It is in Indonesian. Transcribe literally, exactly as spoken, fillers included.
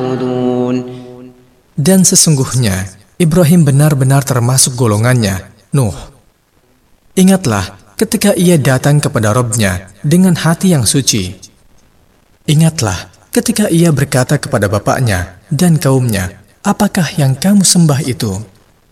تعبدون. Dan sesungguhnya Ibrahim benar-benar termasuk golongannya, Nuh. Ingatlah ketika ia datang kepada Rabb-Nya dengan hati yang suci. Ingatlah ketika ia berkata kepada bapaknya dan kaumnya, apakah yang kamu sembah itu?